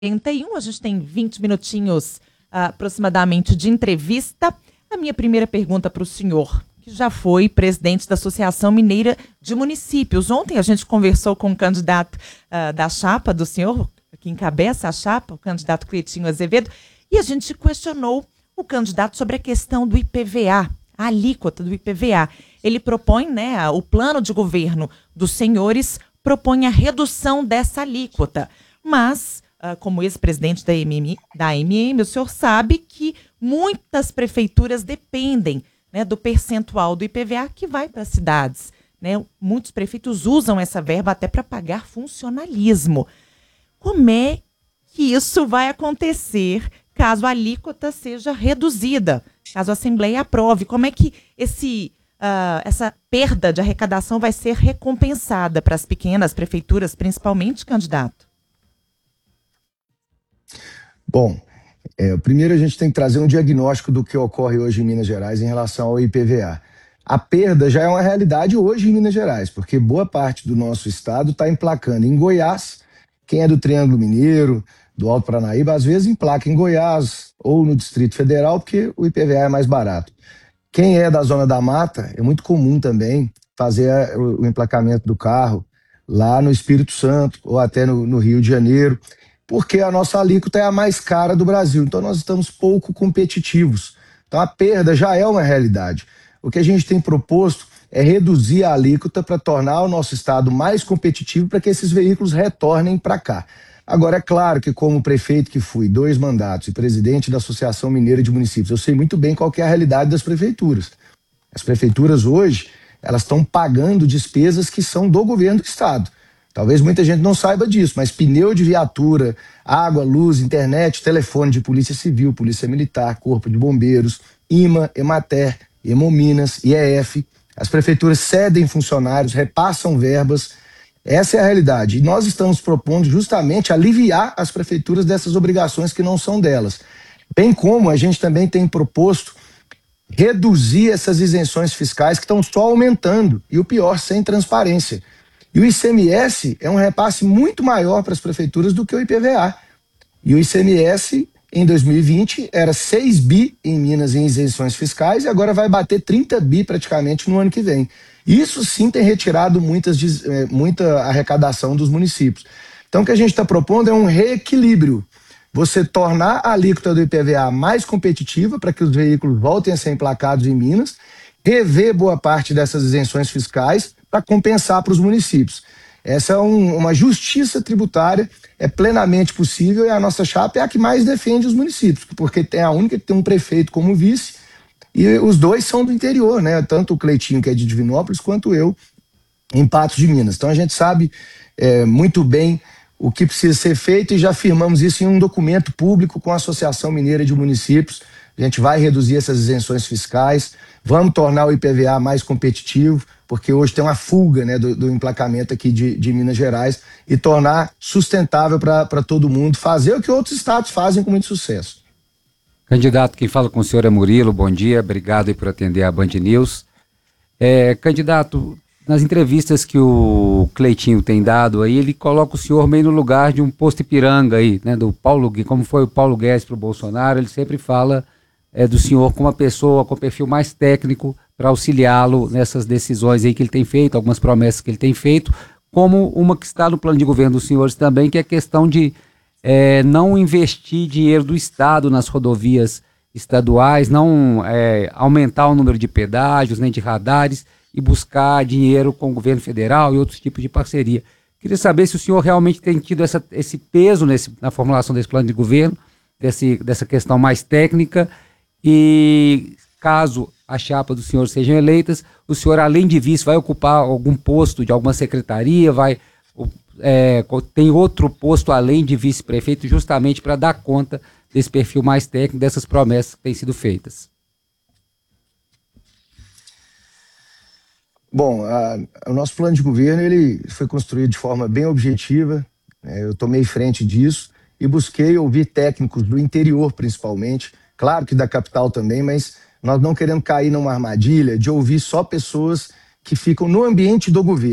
41, a gente tem 20 minutinhos aproximadamente de entrevista. A minha primeira pergunta para o senhor, que já foi presidente da Associação Mineira de Municípios. Ontem a gente conversou com o candidato da chapa do senhor, que encabeça a chapa, o candidato Cleitinho Azevedo, e a gente questionou o candidato sobre a questão do IPVA, a alíquota do IPVA. Ele propõe, o plano de governo dos senhores propõe a redução dessa alíquota, mas como ex-presidente da AMM, o senhor sabe que muitas prefeituras dependem, do percentual do IPVA que vai para as cidades. Muitos prefeitos usam essa verba até para pagar funcionalismo. Como é que isso vai acontecer caso a alíquota seja reduzida, caso a Assembleia aprove? Como é que essa perda de arrecadação vai ser recompensada para as pequenas prefeituras, principalmente, candidato? Bom, primeiro a gente tem que trazer um diagnóstico do que ocorre hoje em Minas Gerais em relação ao IPVA. A perda já é uma realidade hoje em Minas Gerais, porque boa parte do nosso estado está emplacando em Goiás. Quem é do Triângulo Mineiro, do Alto Paranaíba, às vezes emplaca em Goiás ou no Distrito Federal, porque o IPVA é mais barato. Quem é da Zona da Mata, é muito comum também fazer o emplacamento do carro lá no Espírito Santo ou até no Rio de Janeiro, porque a nossa alíquota é a mais cara do Brasil, então nós estamos pouco competitivos. Então a perda já é uma realidade. O que a gente tem proposto é reduzir a alíquota para tornar o nosso estado mais competitivo para que esses veículos retornem para cá. Agora, é claro que como prefeito que fui 2 mandatos e presidente da Associação Mineira de Municípios, eu sei muito bem qual que é a realidade das prefeituras. As prefeituras hoje, elas estão pagando despesas que são do governo do estado. Talvez muita gente não saiba disso, mas pneu de viatura, água, luz, internet, telefone de Polícia Civil, Polícia Militar, Corpo de Bombeiros, IMA, Emater, Hemominas, IEF, as prefeituras cedem funcionários, repassam verbas. Essa é a realidade. E nós estamos propondo justamente aliviar as prefeituras dessas obrigações que não são delas. Bem como a gente também tem proposto reduzir essas isenções fiscais que estão só aumentando, e o pior, sem transparência. E o ICMS é um repasse muito maior para as prefeituras do que o IPVA. E o ICMS, em 2020, era 6 bi em Minas em isenções fiscais e agora vai bater 30 bi praticamente no ano que vem. Isso sim tem retirado muita arrecadação dos municípios. Então o que a gente está propondo é um reequilíbrio. Você tornar a alíquota do IPVA mais competitiva para que os veículos voltem a ser emplacados em Minas, rever boa parte dessas isenções fiscais para compensar para os municípios. Essa é uma justiça tributária, é plenamente possível, e a nossa chapa é a que mais defende os municípios, porque é a única que tem um prefeito como vice, e os dois são do interior, tanto o Cleitinho, que é de Divinópolis, quanto eu, em Patos de Minas. Então a gente sabe muito bem o que precisa ser feito e já firmamos isso em um documento público com a Associação Mineira de Municípios. A gente vai reduzir essas isenções fiscais, vamos tornar o IPVA mais competitivo, porque hoje tem uma fuga do emplacamento aqui de Minas Gerais, e tornar sustentável para todo mundo, fazer o que outros estados fazem com muito sucesso. Candidato, quem fala com o senhor é Murilo, bom dia, obrigado aí por atender a Band News. Candidato, nas entrevistas que o Cleitinho tem dado aí, ele coloca o senhor meio no lugar de um posto Ipiranga aí, do Paulo, como foi o Paulo Guedes para o Bolsonaro. Ele sempre fala do senhor como uma pessoa com perfil mais técnico para auxiliá-lo nessas decisões aí que ele tem feito, algumas promessas que ele tem feito, como uma que está no plano de governo dos senhores também, que é a questão de não investir dinheiro do Estado nas rodovias estaduais, não aumentar o número de pedágios, nem de radares, e buscar dinheiro com o governo federal e outros tipos de parceria. Queria saber se o senhor realmente tem tido esse peso na formulação desse plano de governo, dessa questão mais técnica, e caso a chapa do senhor sejam eleitas, o senhor, além de vice, vai ocupar algum posto de alguma secretaria, tem outro posto além de vice-prefeito, justamente para dar conta desse perfil mais técnico, dessas promessas que têm sido feitas? Bom, o nosso plano de governo ele foi construído de forma bem objetiva. Eu tomei frente disso e busquei ouvir técnicos do interior, principalmente, claro que da capital também, mas nós não queremos cair numa armadilha de ouvir só pessoas que ficam no ambiente do governo.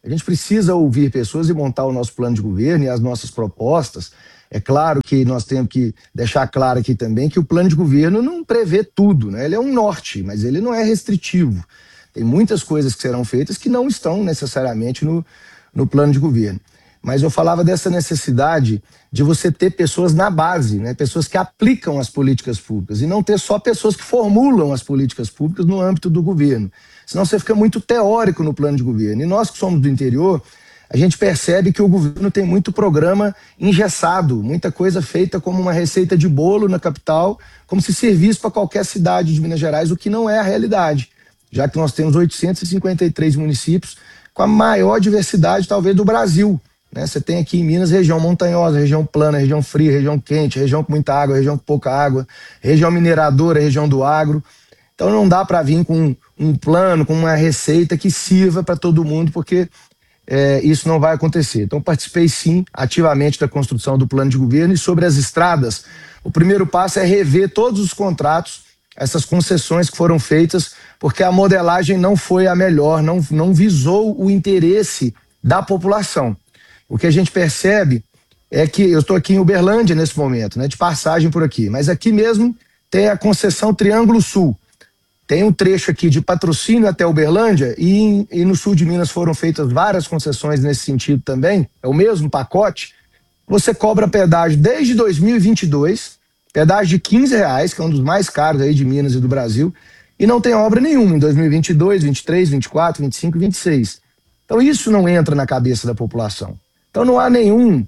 A gente precisa ouvir pessoas e montar o nosso plano de governo e as nossas propostas. É claro que nós temos que deixar claro aqui também que o plano de governo não prevê tudo, né? Ele é um norte, mas ele não é restritivo. Tem muitas coisas que serão feitas que não estão necessariamente no plano de governo. Mas eu falava dessa necessidade de você ter pessoas na base, né? Pessoas que aplicam as políticas públicas e não ter só pessoas que formulam as políticas públicas no âmbito do governo. Senão você fica muito teórico no plano de governo. E nós que somos do interior, a gente percebe que o governo tem muito programa engessado, muita coisa feita como uma receita de bolo na capital, como se servisse para qualquer cidade de Minas Gerais, o que não é a realidade, já que nós temos 853 municípios com a maior diversidade talvez do Brasil, né? Você tem aqui em Minas região montanhosa, região plana, região fria, região quente, região com muita água, região com pouca água, região mineradora, região do agro. Então não dá para vir com um plano, com uma receita que sirva para todo mundo, porque isso não vai acontecer. Então participei sim ativamente da construção do plano de governo. E sobre as estradas, o primeiro passo é rever todos os contratos, essas concessões que foram feitas, porque a modelagem não foi a melhor, não visou o interesse da população. O que a gente percebe é que eu estou aqui em Uberlândia nesse momento, né, de passagem por aqui, mas aqui mesmo tem a concessão Triângulo Sul. Tem um trecho aqui de Patrocínio até Uberlândia e no sul de Minas foram feitas várias concessões nesse sentido também, é o mesmo pacote. Você cobra pedágio desde 2022, pedágio de R$15, que é um dos mais caros aí de Minas e do Brasil, e não tem obra nenhuma em 2022, 23, 24, 25 e 26. Então isso não entra na cabeça da população. Então não há nenhum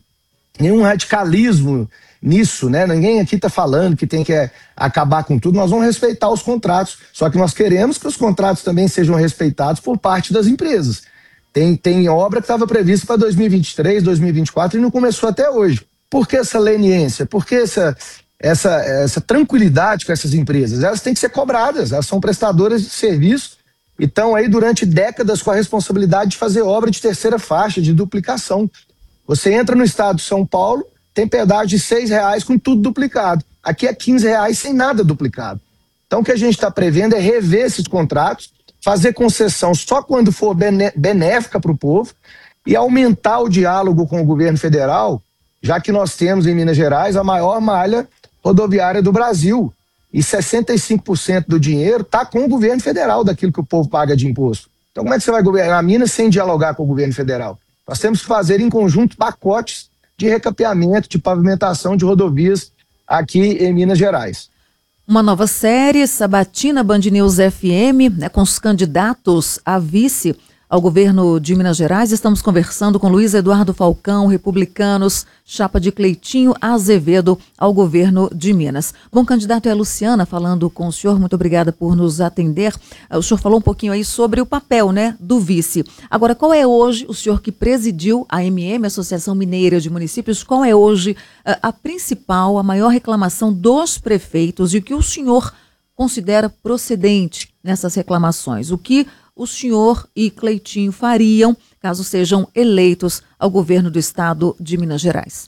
radicalismo nisso, né? Ninguém aqui está falando que tem que acabar com tudo. Nós vamos respeitar os contratos, só que nós queremos que os contratos também sejam respeitados por parte das empresas. Tem obra que estava prevista para 2023, 2024 e não começou até hoje. Por que essa leniência? Por que essa tranquilidade com essas empresas? Elas têm que ser cobradas, elas são prestadoras de serviço e estão aí durante décadas com a responsabilidade de fazer obra de terceira faixa, de duplicação. Você entra no estado de São Paulo, tem pedágio de R$6 com tudo duplicado. Aqui é R$15 sem nada duplicado. Então o que a gente está prevendo é rever esses contratos, fazer concessão só quando for benéfica para o povo e aumentar o diálogo com o governo federal, já que nós temos em Minas Gerais a maior malha rodoviária do Brasil. E 65% do dinheiro está com o governo federal, daquilo que o povo paga de imposto. Então como é que você vai governar Minas sem dialogar com o governo federal? Nós temos que fazer em conjunto pacotes de recapeamento, de pavimentação de rodovias aqui em Minas Gerais. Uma nova série, Sabatina Band News FM, né, com os candidatos a vice ao governo de Minas Gerais. Estamos conversando com Luiz Eduardo Falcão, Republicanos, chapa de Cleitinho Azevedo ao governo de Minas. Bom, candidato, é a Luciana falando com o senhor. Muito obrigada por nos atender. O senhor falou um pouquinho aí sobre o papel, né, do vice. Agora, qual é hoje, o senhor que presidiu a AMM, Associação Mineira de Municípios, qual é hoje a principal, a maior reclamação dos prefeitos e o que o senhor considera procedente nessas reclamações? O que o senhor e Cleitinho fariam caso sejam eleitos ao governo do estado de Minas Gerais?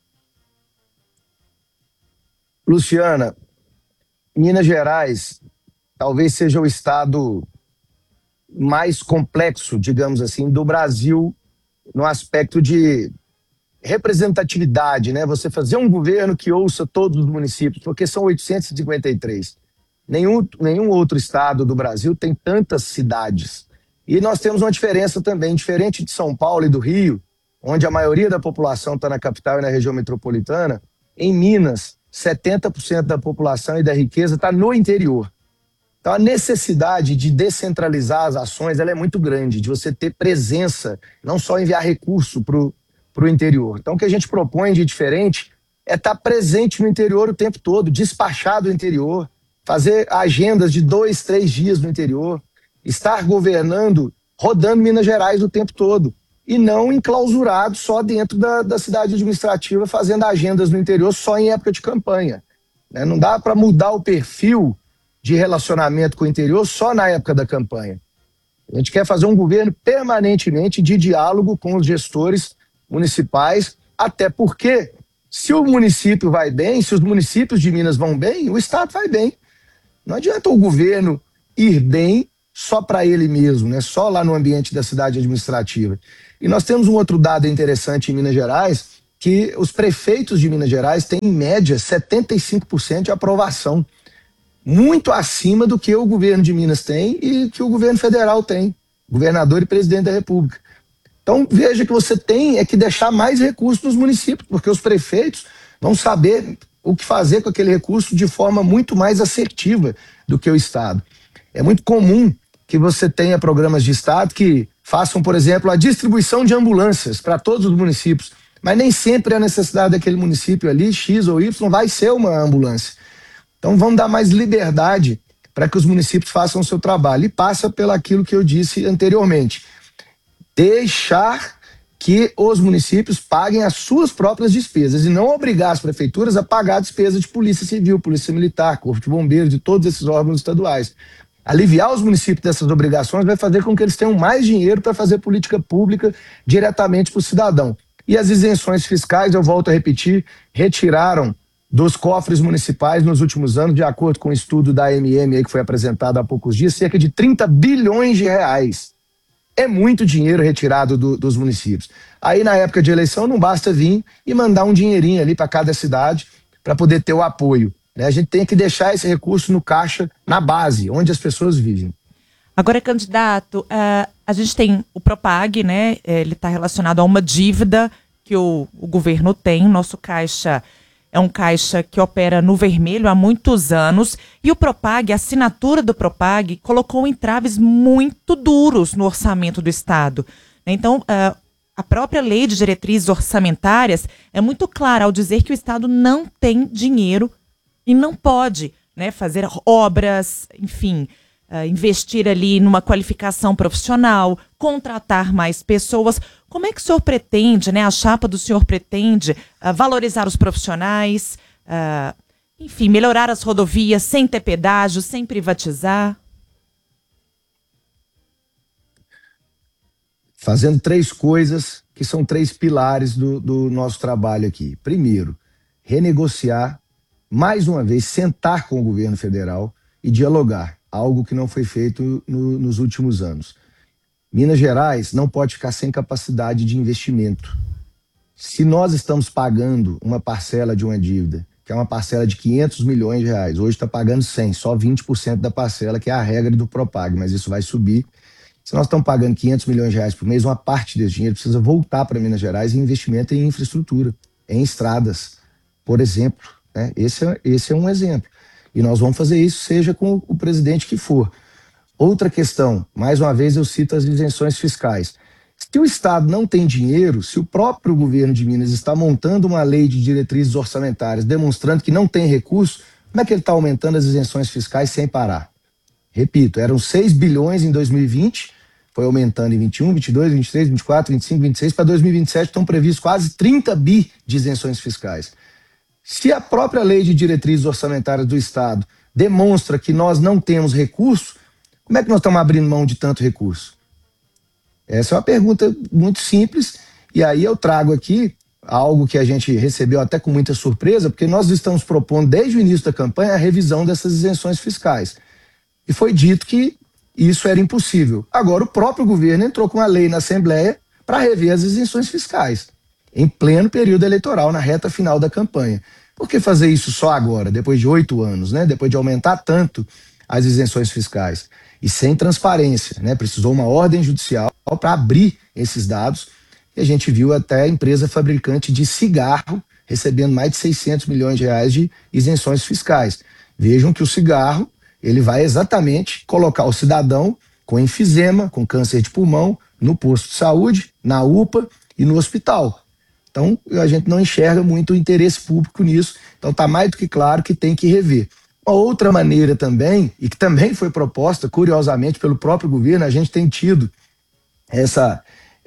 Luciana, Minas Gerais talvez seja o estado mais complexo, digamos assim, do Brasil no aspecto de representatividade, né? Você fazer um governo que ouça todos os municípios, porque são 853. Nenhum outro estado do Brasil tem tantas cidades. E nós temos uma diferença também, diferente de São Paulo e do Rio, onde a maioria da população está na capital e na região metropolitana. Em Minas, 70% da população e da riqueza está no interior. Então a necessidade de descentralizar as ações ela é muito grande, de você ter presença, não só enviar recurso para o interior. Então o que a gente propõe de diferente é estar presente no interior o tempo todo, despachar do interior, fazer agendas de 2, 3 dias no interior, estar governando, rodando Minas Gerais o tempo todo, e não enclausurado só dentro da cidade administrativa, fazendo agendas no interior só em época de campanha. Né? Não dá para mudar o perfil de relacionamento com o interior só na época da campanha. A gente quer fazer um governo permanentemente de diálogo com os gestores municipais, até porque se o município vai bem, se os municípios de Minas vão bem, o estado vai bem. Não adianta o governo ir bem só para ele mesmo, né? Só lá no ambiente da cidade administrativa. E nós temos um outro dado interessante em Minas Gerais, que os prefeitos de Minas Gerais têm, em média, 75% de aprovação, muito acima do que o governo de Minas tem e que o governo federal tem, governador e presidente da República. Então, veja que você tem que deixar mais recursos nos municípios, porque os prefeitos vão saber o que fazer com aquele recurso de forma muito mais assertiva do que o Estado. É muito comum que você tenha programas de Estado que façam, por exemplo, a distribuição de ambulâncias para todos os municípios, mas nem sempre a necessidade daquele município ali, X ou Y, vai ser uma ambulância. Então vamos dar mais liberdade para que os municípios façam o seu trabalho. E passa pelaquilo que eu disse anteriormente. Deixar que os municípios paguem as suas próprias despesas e não obrigar as prefeituras a pagar a despesa de polícia civil, polícia militar, corpo de bombeiros, de todos esses órgãos estaduais. Aliviar os municípios dessas obrigações vai fazer com que eles tenham mais dinheiro para fazer política pública diretamente para o cidadão. E as isenções fiscais, eu volto a repetir, retiraram dos cofres municipais nos últimos anos, de acordo com o estudo da AMM que foi apresentado há poucos dias, cerca de 30 bilhões de reais. É muito dinheiro retirado dos municípios. Aí na época de eleição não basta vir e mandar um dinheirinho ali para cada cidade para poder ter o apoio. A gente tem que deixar esse recurso no caixa, na base, onde as pessoas vivem. Agora, candidato, a gente tem o Propag, né? Ele está relacionado a uma dívida que o governo tem. Nosso caixa é um caixa que opera no vermelho há muitos anos. E o Propag, a assinatura do Propag, colocou entraves muito duros no orçamento do Estado. Então, a própria lei de diretrizes orçamentárias é muito clara ao dizer que o Estado não tem dinheiro e não pode, né, fazer obras, enfim, investir ali numa qualificação profissional, contratar mais pessoas. Como é que o senhor pretende, né, a chapa do senhor pretende valorizar os profissionais, enfim, melhorar as rodovias sem ter pedágio, sem privatizar? Fazendo 3 coisas que são 3 pilares do nosso trabalho aqui. Primeiro, renegociar, mais uma vez, sentar com o governo federal e dialogar, algo que não foi feito nos últimos anos. Minas Gerais não pode ficar sem capacidade de investimento. Se nós estamos pagando uma parcela de uma dívida, que é uma parcela de 500 milhões de reais, hoje está pagando 100, só 20% da parcela, que é a regra do Propag, mas isso vai subir. Se nós estamos pagando 500 milhões de reais por mês, uma parte desse dinheiro precisa voltar para Minas Gerais em investimento em infraestrutura, em estradas, por exemplo. Né? Esse é um exemplo. E nós vamos fazer isso, seja com o presidente que for. Outra questão, mais uma vez eu cito as isenções fiscais. Se o Estado não tem dinheiro, se o próprio governo de Minas está montando uma lei de diretrizes orçamentárias demonstrando que não tem recurso, como é que ele está aumentando as isenções fiscais sem parar? Repito, eram 6 bilhões em 2020, foi aumentando em 21, 22, 23, 24, 25, 26, para 2027 estão previstos quase 30 bi de isenções fiscais. Se a própria lei de diretrizes orçamentárias do Estado demonstra que nós não temos recurso, como é que nós estamos abrindo mão de tanto recurso? Essa é uma pergunta muito simples, e aí eu trago aqui algo que a gente recebeu até com muita surpresa, porque nós estamos propondo desde o início da campanha a revisão dessas isenções fiscais. E foi dito que isso era impossível. Agora o próprio governo entrou com a lei na Assembleia para rever as isenções fiscais, em pleno período eleitoral, na reta final da campanha. Por que fazer isso só agora, depois de 8 anos, né? Depois de aumentar tanto as isenções fiscais? E sem transparência, né? Precisou uma ordem judicial para abrir esses dados. E a gente viu até a empresa fabricante de cigarro recebendo mais de 600 milhões de reais de isenções fiscais. Vejam que o cigarro, ele vai exatamente colocar o cidadão com enfisema, com câncer de pulmão, no posto de saúde, na UPA e no hospital. Então, a gente não enxerga muito o interesse público nisso. Então, está mais do que claro que tem que rever. Uma outra maneira também, e que também foi proposta, curiosamente, pelo próprio governo, a gente tem tido essa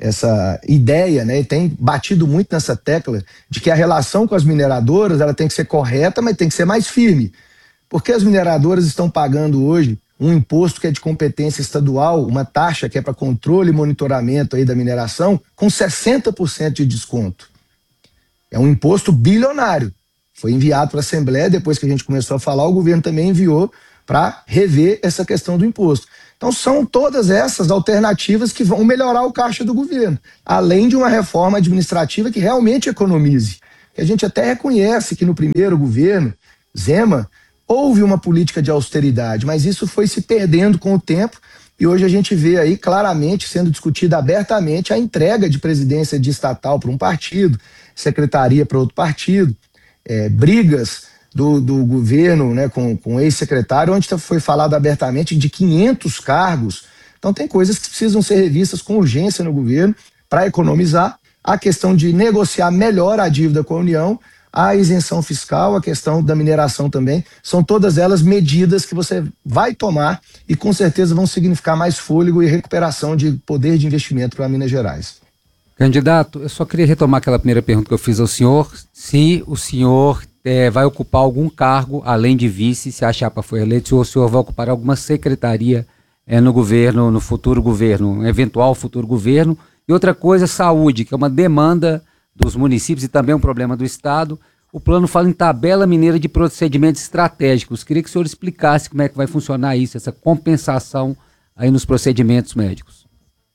ideia, né, e tem batido muito nessa tecla de que a relação com as mineradoras ela tem que ser correta, mas tem que ser mais firme. Porque as mineradoras estão pagando hoje um imposto que é de competência estadual, uma taxa que é para controle e monitoramento aí da mineração, com 60% de desconto. É um imposto bilionário. Foi enviado para a Assembleia, depois que a gente começou a falar, o governo também enviou para rever essa questão do imposto. Então são todas essas alternativas que vão melhorar o caixa do governo, além de uma reforma administrativa que realmente economize. A gente até reconhece que no primeiro governo, Zema, houve uma política de austeridade, mas isso foi se perdendo com o tempo e hoje a gente vê aí claramente sendo discutida abertamente a entrega de presidência de estatal para um partido, secretaria para outro partido, brigas do governo, né, com ex-secretário, onde foi falado abertamente de 500 cargos. Então tem coisas que precisam ser revistas com urgência no governo para economizar, a questão de negociar melhor a dívida com a União, a isenção fiscal, a questão da mineração também, são todas elas medidas que você vai tomar e com certeza vão significar mais fôlego e recuperação de poder de investimento para Minas Gerais. Candidato, eu só queria retomar aquela primeira pergunta que eu fiz ao senhor, se o senhor vai ocupar algum cargo, além de vice, se a chapa for eleita, ou o senhor vai ocupar alguma secretaria no governo, no futuro governo, um eventual futuro governo. E outra coisa, saúde, que é uma demanda dos municípios e também um problema do Estado. O plano fala em tabela mineira de procedimentos estratégicos. Queria que o senhor explicasse como é que vai funcionar isso, essa compensação aí nos procedimentos médicos.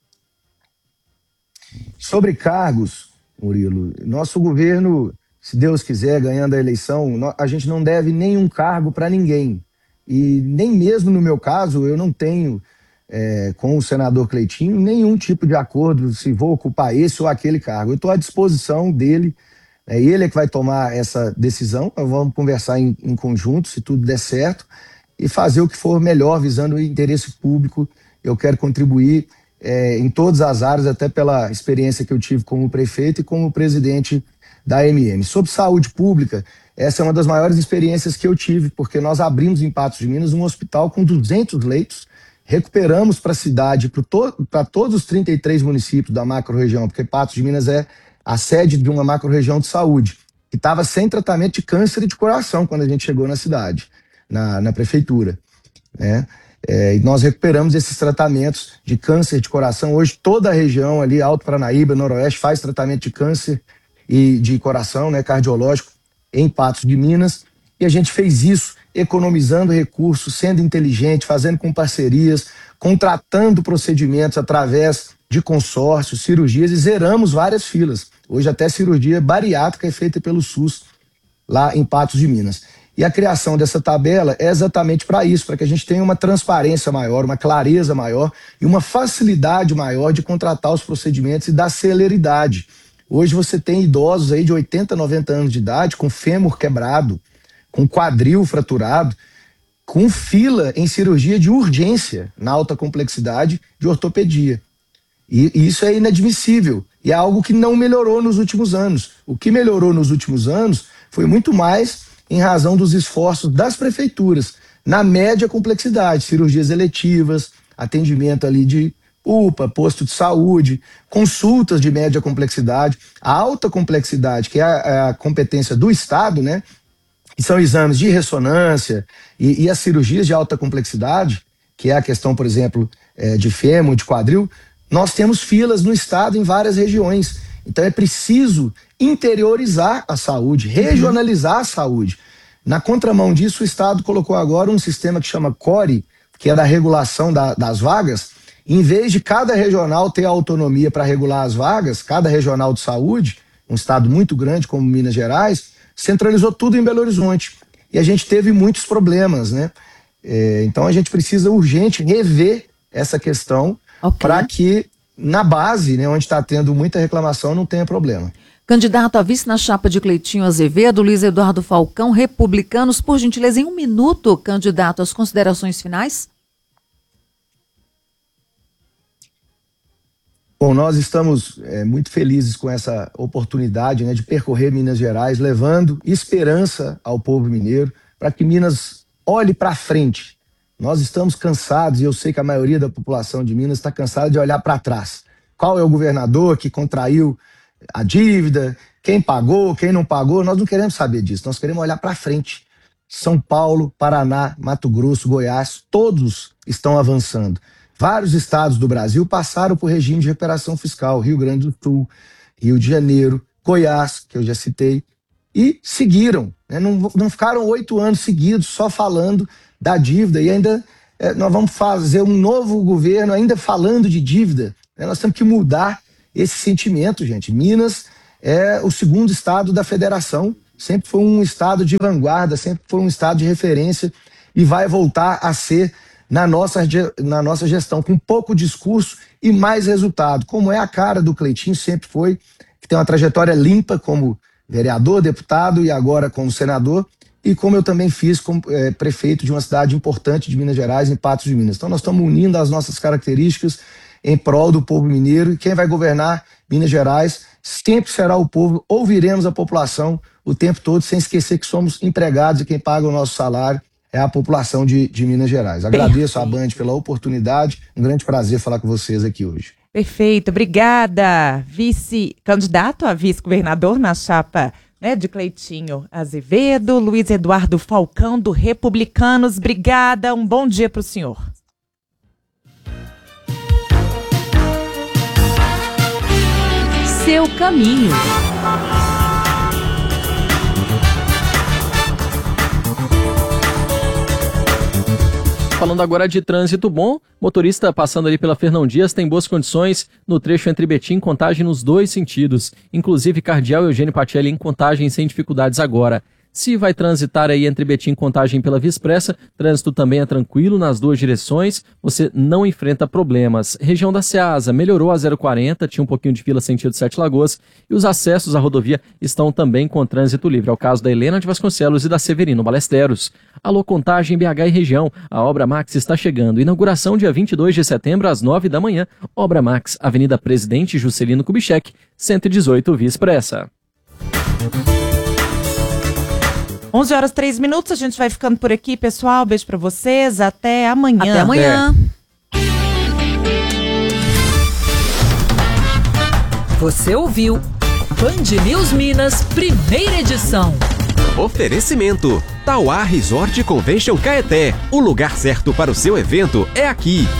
Sobre cargos, Murilo, nosso governo, se Deus quiser, ganhando a eleição, a gente não deve nenhum cargo para ninguém. E nem mesmo no meu caso, eu não tenho, com o senador Cleitinho, nenhum tipo de acordo se vou ocupar esse ou aquele cargo. Eu estou à disposição dele, ele é que vai tomar essa decisão, nós vamos conversar em conjunto, se tudo der certo, e fazer o que for melhor, visando o interesse público. Eu quero contribuir em todas as áreas, até pela experiência que eu tive como prefeito e como presidente da AMM. Sobre saúde pública, essa é uma das maiores experiências que eu tive, porque nós abrimos em Patos de Minas um hospital com 200 leitos, recuperamos para a cidade, para todos os 33 municípios da macro-região, porque Patos de Minas é a sede de uma macro-região de saúde, que estava sem tratamento de câncer e de coração quando a gente chegou na cidade, na prefeitura, né? E nós recuperamos esses tratamentos de câncer de coração. Hoje toda a região ali, Alto Paranaíba, Noroeste, faz tratamento de câncer e de coração, né, cardiológico, em Patos de Minas. E a gente fez isso economizando recursos, sendo inteligente, fazendo com parcerias, contratando procedimentos através de consórcios, cirurgias, e zeramos várias filas. Hoje até cirurgia bariátrica é feita pelo SUS lá em Patos de Minas. E a criação dessa tabela é exatamente para isso, para que a gente tenha uma transparência maior, uma clareza maior e uma facilidade maior de contratar os procedimentos e dar celeridade. Hoje você tem idosos aí de 80, 90 anos de idade com fêmur quebrado, com quadril fraturado, com fila em cirurgia de urgência na alta complexidade de ortopedia. E isso é inadmissível e é algo que não melhorou nos últimos anos. O que melhorou nos últimos anos foi muito mais em razão dos esforços das prefeituras, na média complexidade, cirurgias eletivas, atendimento ali de UPA, posto de saúde, consultas de média complexidade, a alta complexidade, que é a competência do Estado, né? Que são exames de ressonância e as cirurgias de alta complexidade, que é a questão, por exemplo, de fêmur, de quadril, nós temos filas no Estado em várias regiões. Então é preciso interiorizar a saúde, regionalizar a saúde. Na contramão disso, o Estado colocou agora um sistema que chama CORE, que é da regulação das vagas. Em vez de cada regional ter autonomia para regular as vagas, cada regional de saúde, um estado muito grande como Minas Gerais, centralizou tudo em Belo Horizonte. E a gente teve muitos problemas, né? Então a gente precisa urgente rever essa questão para que na base, né, onde está tendo muita reclamação, não tenha problema. Candidato a vice na chapa de Cleitinho Azevedo, Luiz Eduardo Falcão, Republicanos, por gentileza, em um minuto, candidato, as considerações finais? Bom, nós estamos muito felizes com essa oportunidade, né, de percorrer Minas Gerais, levando esperança ao povo mineiro, para que Minas olhe para frente. Nós estamos cansados, e eu sei que a maioria da população de Minas está cansada de olhar para trás. Qual é o governador que contraiu a dívida, quem pagou, quem não pagou? Nós não queremos saber disso, nós queremos olhar para frente. São Paulo, Paraná, Mato Grosso, Goiás, todos estão avançando. Vários estados do Brasil passaram por regime de recuperação fiscal, Rio Grande do Sul, Rio de Janeiro, Goiás, que eu já citei, e seguiram, né? Não ficaram 8 anos seguidos só falando da dívida e ainda nós vamos fazer um novo governo ainda falando de dívida, né? Nós temos que mudar esse sentimento, gente. Minas é o segundo estado da federação, sempre foi um estado de vanguarda, sempre foi um estado de referência e vai voltar a ser na nossa gestão, com pouco discurso e mais resultado, como é a cara do Cleitinho, sempre foi, que tem uma trajetória limpa como vereador, deputado e agora como senador, e como eu também fiz como prefeito de uma cidade importante de Minas Gerais, em Patos de Minas. Então nós estamos unindo as nossas características em prol do povo mineiro, e quem vai governar Minas Gerais sempre será o povo. Ouviremos a população o tempo todo, sem esquecer que somos empregados e quem paga o nosso salário é a população de Minas Gerais. Agradeço a Band pela oportunidade, um grande prazer falar com vocês aqui hoje. Perfeito, obrigada. Vice-candidato a vice-governador na chapa, né, de Cleitinho Azevedo, Luiz Eduardo Falcão, do Republicanos. Obrigada, um bom dia para o senhor. Seu caminho. Falando agora de trânsito bom, motorista passando ali pela Fernão Dias tem boas condições no trecho entre Betim e Contagem nos 2 sentidos. Inclusive Cardeal e Eugênio Patielli em Contagem sem dificuldades agora. Se vai transitar aí entre Betim e Contagem pela Via Expressa, trânsito também é tranquilo nas 2 direções, você não enfrenta problemas. Região da Ceasa melhorou a 040, tinha um pouquinho de fila sentido Sete Lagoas, e os acessos à rodovia estão também com trânsito livre. É o caso da Helena de Vasconcelos e da Severino Balesteros. Alô, Contagem, BH e região, a Obra Max está chegando. Inauguração dia 22 de setembro às 9 da manhã. Obra Max, Avenida Presidente Juscelino Kubitschek, 118 Via Expressa. 11h03, a gente vai ficando por aqui, pessoal. Beijo pra vocês, até amanhã. Até amanhã. Você ouviu Band News Minas, primeira edição. Oferecimento: Tauá Resort Convention Caeté. O lugar certo para o seu evento é aqui.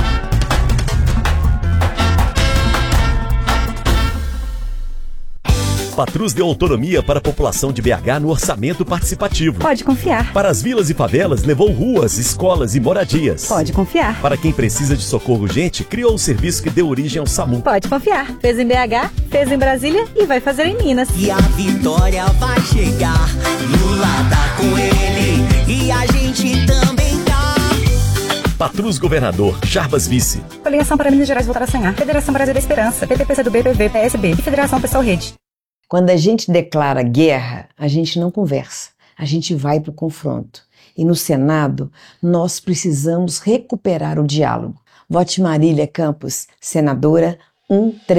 Patrus deu autonomia para a população de BH no orçamento participativo. Pode confiar. Para as vilas e favelas, levou ruas, escolas e moradias. Pode confiar. Para quem precisa de socorro urgente, criou o serviço que deu origem ao SAMU. Pode confiar. Fez em BH, fez em Brasília e vai fazer em Minas. E a vitória vai chegar. Lula tá com ele e a gente também tá. Patrus governador, Jarbas vice. Coligação para Minas Gerais voltar a sonhar. Federação Brasil da Esperança. PT, PCdoB, PV, PSB e Federação Pessoal Rede. Quando a gente declara guerra, a gente não conversa, a gente vai para o confronto. E no Senado, nós precisamos recuperar o diálogo. Vote Marília Campos, senadora 1-3.